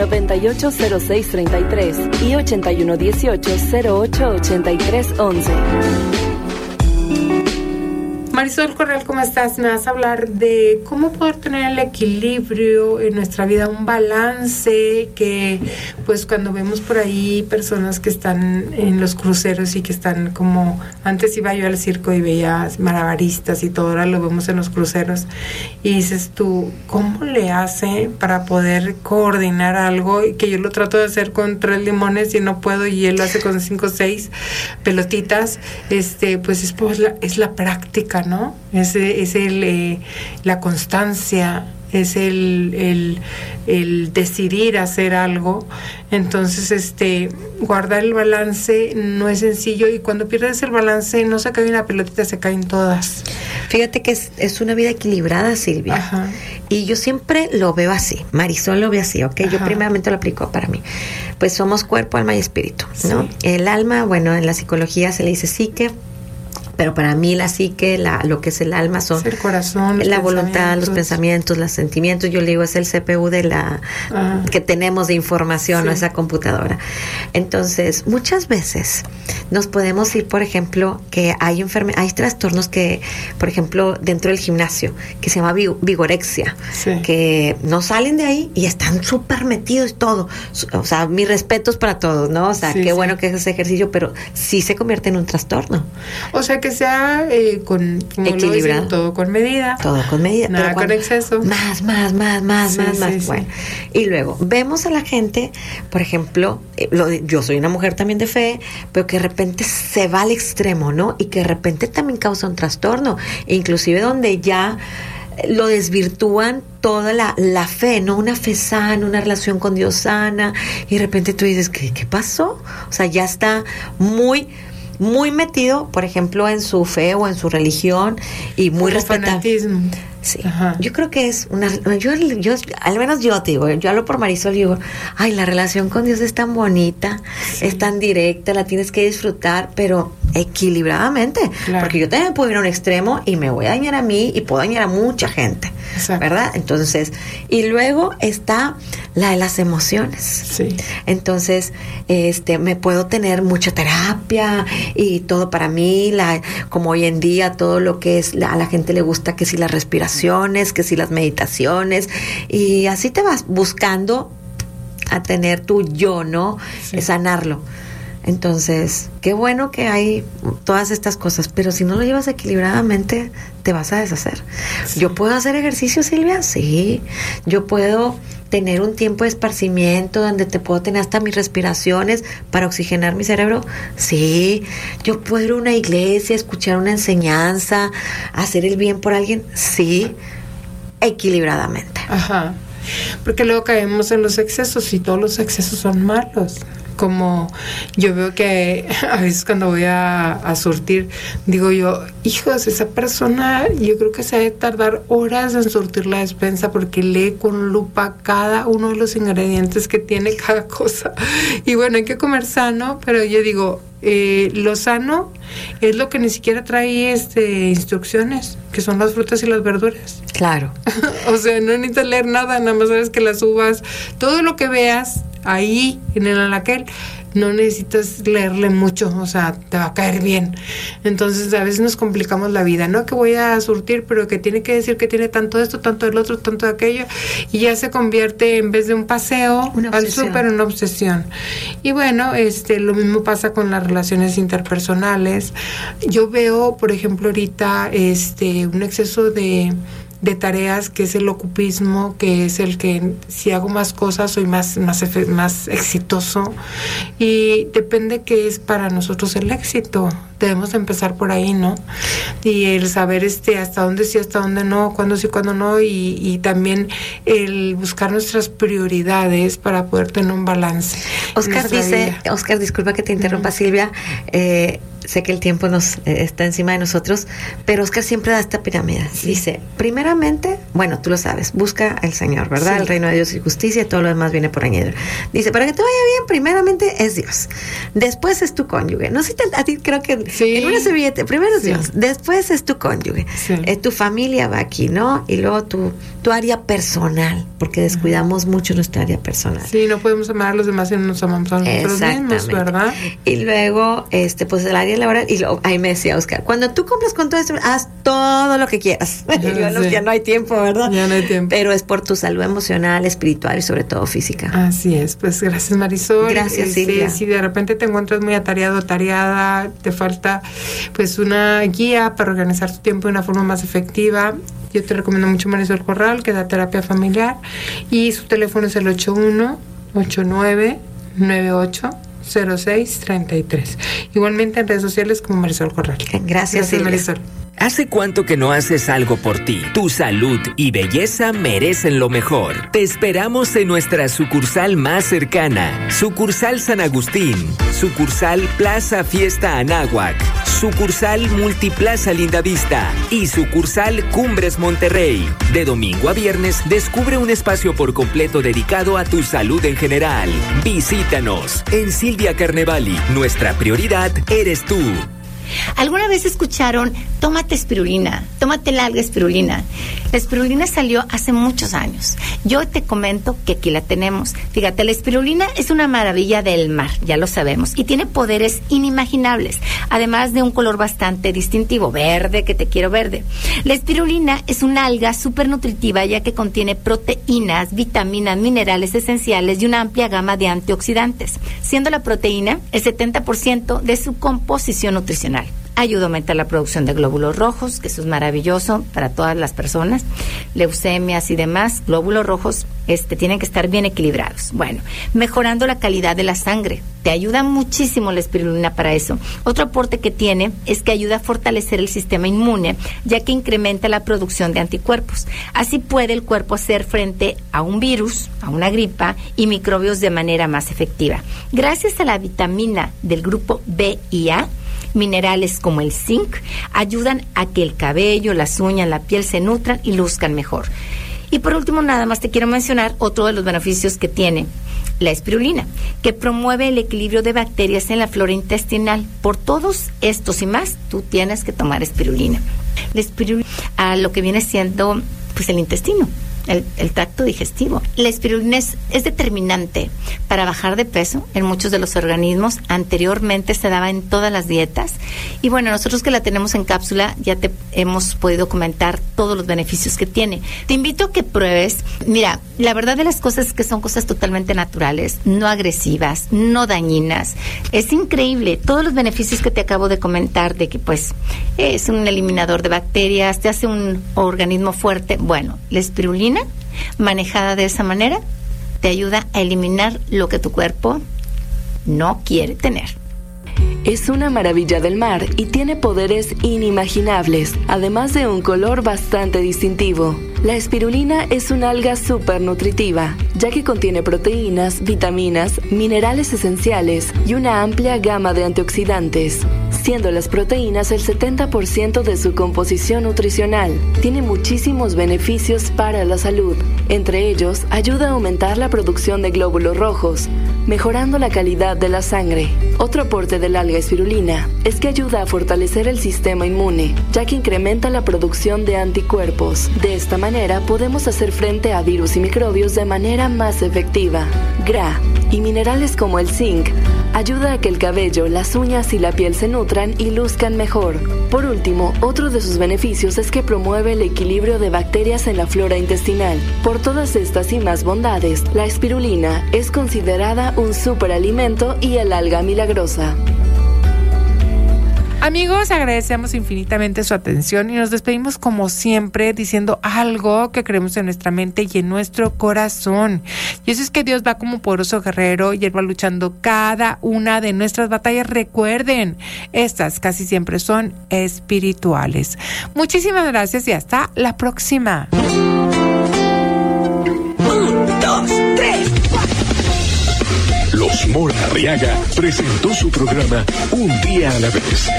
980633 y 8118-088311. Marisol Corral, ¿cómo estás? Me vas a hablar de cómo poder tener el equilibrio en nuestra vida, un balance que, pues, cuando vemos por ahí personas que están en los cruceros y que están como, antes iba yo al circo y veía malabaristas y todo, ahora lo vemos en los cruceros y dices tú, ¿cómo le hace para poder coordinar algo? Que yo lo trato de hacer con 3 limones y no puedo, y él lo hace con 5 o 6 pelotitas. Pues es la práctica, ¿no? Es la constancia, es el decidir hacer algo. Entonces, guardar el balance no es sencillo, y cuando pierdes el balance no se cae una pelotita, se caen todas. Fíjate que es una vida equilibrada, Silvia. Ajá. Y yo siempre lo veo así. Marisol lo ve así, ¿ok? Yo primeramente lo aplico para mí. Pues somos cuerpo, alma y espíritu, ¿no? Sí. El alma, bueno, en la psicología se le dice psique, pero para mí la psique, lo que es el alma son el corazón, la voluntad, los pensamientos, los sentimientos. Yo le digo, es el CPU que tenemos de información, ¿no? Esa computadora. Entonces, muchas veces nos podemos ir, por ejemplo, que hay trastornos que, por ejemplo, dentro del gimnasio, que se llama vigorexia, que no salen de ahí y están súper metidos todo. O sea, mis respetos para todos, ¿no? O sea, qué bueno que es ese ejercicio, pero sí se convierte en un trastorno. O sea, que sea equilibrado, todo con medida. Todo con medida. Nada con exceso. Más. Bueno. Y luego, vemos a la gente, por ejemplo, yo soy una mujer también de fe, pero que de repente se va al extremo, ¿no? Y que de repente también causa un trastorno. Inclusive donde ya lo desvirtúan toda la fe, ¿no? Una fe sana, una relación con Dios sana, y de repente tú dices, ¿qué pasó? O sea, ya está muy metido, por ejemplo, en su fe o en su religión, y muy respetado. Sí. Ajá. Yo creo que es yo al menos yo te digo, yo hablo por Marisol y digo, ay, la relación con Dios es tan bonita, es tan directa, la tienes que disfrutar, pero equilibradamente, porque yo también puedo ir a un extremo y me voy a dañar a mí y puedo dañar a mucha gente. Exacto. ¿Verdad? Entonces, y luego está la de las emociones. Sí. Entonces, me puedo tener mucha terapia y todo para mí, como hoy en día todo lo que es a la gente le gusta, que si las respiraciones, que si las meditaciones, y así te vas buscando a tener tu yo, ¿no? Sanarlo. Entonces, qué bueno que hay todas estas cosas, pero si no lo llevas equilibradamente, te vas a deshacer. Sí. ¿Yo puedo hacer ejercicio, Silvia? Sí. Yo puedo tener un tiempo de esparcimiento donde te puedo tener hasta mis respiraciones para oxigenar mi cerebro. Sí. Yo puedo ir a una iglesia, escuchar una enseñanza, hacer el bien por alguien. Sí. Equilibradamente. Ajá. Porque luego caemos en los excesos, y todos los excesos son malos. Como yo veo que a veces cuando voy a surtir, digo yo, hijos, esa persona yo creo que se debe tardar horas en surtir la despensa, porque lee con lupa cada uno de los ingredientes que tiene cada cosa. Y bueno, hay que comer sano, pero yo digo, lo sano es lo que ni siquiera trae instrucciones, que son las frutas y las verduras. Claro. O sea, no necesitas leer nada más sabes que las uvas, todo lo que veas ahí en el anaquel, no necesitas leerle mucho, o sea, te va a caer bien. Entonces a veces nos complicamos la vida, ¿no? Que voy a surtir, pero que tiene que decir que tiene tanto de esto, tanto del otro, tanto de aquello, y ya se convierte, en vez de un paseo al súper, en una obsesión. Y bueno, lo mismo pasa con las relaciones interpersonales. Yo veo, por ejemplo, ahorita un exceso de tareas, que es el ocupismo, que es el que si hago más cosas soy más exitoso, y depende qué es para nosotros el éxito. Debemos empezar por ahí, ¿no? Y el saber hasta dónde sí, hasta dónde no, cuándo sí, cuándo no, y también el buscar nuestras prioridades para poder tener un balance. Oscar dice, Oscar, disculpa que te interrumpa, Silvia, sé que el tiempo nos está encima de nosotros, pero Oscar siempre da esta pirámide. Sí. Dice, primeramente, bueno, tú lo sabes, busca al Señor, ¿verdad? Sí. El reino de Dios y justicia, y todo lo demás viene por añadidura. Dice, para que te vaya bien, primeramente es Dios. Después es tu cónyuge. No sé si a ti creo que en una servilleta, primero es Dios, después es tu cónyuge. Sí. Tu familia va aquí, ¿no? Y luego tu área personal, porque descuidamos mucho nuestra área personal. Sí, no podemos amar a los demás si no nos amamos a nosotros mismos, ¿verdad? Y luego, pues el área laboral, y luego, ahí me decía Oscar, cuando tú cumples con todo esto, haz todo lo que quieras. Ya no hay tiempo, ¿verdad? Ya no hay tiempo. Pero es por tu salud emocional, espiritual y sobre todo física. Así es, pues gracias, Marisol. Gracias, Silvia. Si de repente te encuentras muy atareado, tareada, te falta pues una guía para organizar tu tiempo de una forma más efectiva, yo te recomiendo mucho Marisol Corral, que da terapia familiar, y su teléfono es el 81-89-98-06-33. Igualmente en redes sociales como Marisol Corral. Gracias, Marisol. ¿Hace cuánto que no haces algo por ti? Tu salud y belleza merecen lo mejor. Te esperamos en nuestra sucursal más cercana. Sucursal San Agustín. Sucursal Plaza Fiesta Anáhuac. Sucursal Multiplaza Lindavista. Y sucursal Cumbres Monterrey. De domingo a viernes, descubre un espacio por completo dedicado a tu salud en general. Visítanos. En Silvia Carnevali, nuestra prioridad eres tú. ¿Alguna vez escucharon, tómate espirulina, tómate la alga espirulina? La espirulina salió hace muchos años. Yo te comento que aquí la tenemos. Fíjate, la espirulina es una maravilla del mar, ya lo sabemos, y tiene poderes inimaginables, además de un color bastante distintivo, verde, que te quiero verde. La espirulina es una alga súper nutritiva, ya que contiene proteínas, vitaminas, minerales esenciales y una amplia gama de antioxidantes, siendo la proteína el 70% de su composición nutricional. Ayuda a aumentar la producción de glóbulos rojos, que eso es maravilloso para todas las personas, leucemias y demás. Glóbulos rojos tienen que estar bien equilibrados. Bueno, mejorando la calidad de la sangre. Te ayuda muchísimo la espirulina para eso. Otro aporte que tiene es que ayuda a fortalecer el sistema inmune, ya que incrementa la producción de anticuerpos. Así puede el cuerpo hacer frente a un virus, a una gripa y microbios de manera más efectiva. Gracias a la vitamina del grupo B y A, minerales como el zinc ayudan a que el cabello, las uñas, la piel se nutran y luzcan mejor. Y por último, nada más te quiero mencionar otro de los beneficios que tiene la espirulina, que promueve el equilibrio de bacterias en la flora intestinal. Por todos estos y más, tú tienes que tomar espirulina. La espirulina, a lo que viene siendo pues el intestino, el tracto digestivo. La espirulina es determinante para bajar de peso en muchos de los organismos. Anteriormente se daba en todas las dietas, y bueno, nosotros que la tenemos en cápsula ya te hemos podido comentar todos los beneficios que tiene. Te invito a que pruebes. Mira, la verdad de las cosas es que son cosas totalmente naturales, no agresivas, no dañinas. Es increíble todos los beneficios que te acabo de comentar, de que pues es un eliminador de bacterias, te hace un organismo fuerte. Bueno, la espirulina manejada de esa manera te ayuda a eliminar lo que tu cuerpo no quiere tener. Es una maravilla del mar y tiene poderes inimaginables, además de un color bastante distintivo. La espirulina es una alga súper nutritiva, ya que contiene proteínas, vitaminas, minerales esenciales y una amplia gama de antioxidantes, siendo las proteínas el 70% de su composición nutricional. Tiene muchísimos beneficios para la salud. Entre ellos, ayuda a aumentar la producción de glóbulos rojos, mejorando la calidad de la sangre. Otro aporte del alga espirulina es que ayuda a fortalecer el sistema inmune, ya que incrementa la producción de anticuerpos. De esta manera podemos hacer frente a virus y microbios de manera más efectiva. GRA y minerales como el zinc ayuda a que el cabello, las uñas y la piel se nutran y luzcan mejor. Por último, otro de sus beneficios es que promueve el equilibrio de bacterias en la flora intestinal. Por todas estas y más bondades, la espirulina es considerada un superalimento y el alga milagrosa. Amigos, agradecemos infinitamente su atención y nos despedimos como siempre diciendo algo que creemos en nuestra mente y en nuestro corazón. Y eso es que Dios va como poderoso guerrero y Él va luchando cada una de nuestras batallas. Recuerden, estas casi siempre son espirituales. Muchísimas gracias y hasta la próxima. 1, 2, 3, 4. Carlos Mora Arriaga presentó su programa Un Día a la Vez.